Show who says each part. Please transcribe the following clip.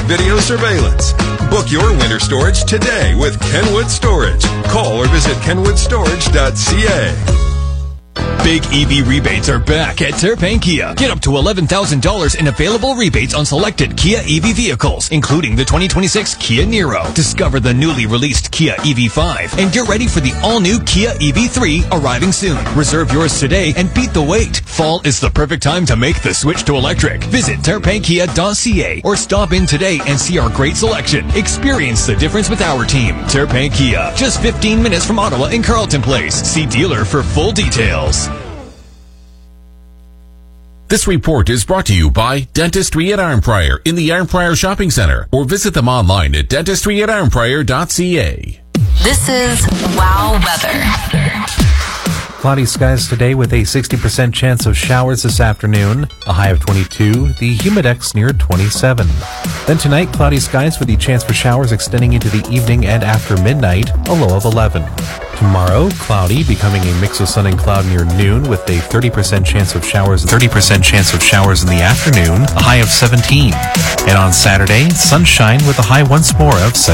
Speaker 1: video surveillance. Book your winter storage today with Kenwood Storage. Call or visit kenwoodstorage.ca.
Speaker 2: Big EV rebates are back at Terpain Kia. Get up to $11,000 in available rebates on selected Kia EV vehicles, including the 2026 Kia Niro. Discover the newly released Kia EV5 and get ready for the all-new Kia EV3 arriving soon. Reserve yours today and beat the wait. Fall is the perfect time to make the switch to electric. Visit terpainkia.ca or stop in today and see our great selection. Experience the difference with our team. Terpain Kia, just 15 minutes from Ottawa in Carleton Place. See dealer for full details.
Speaker 3: This report is brought to you by Dentistry at Arnprior in the Arnprior Shopping Centre, or visit them online at dentistryat-arnprior.ca.
Speaker 4: This is Wow Weather.
Speaker 5: Cloudy skies today with a 60% chance of showers this afternoon, a high of 22, the humidex near 27. Then tonight, cloudy skies with the chance for showers extending into the evening and after midnight, a low of 11. Tomorrow, cloudy, becoming a mix of sun and cloud near noon with a 30% chance of showers in the afternoon, a high of 17. And on Saturday, sunshine with a high once more of 17.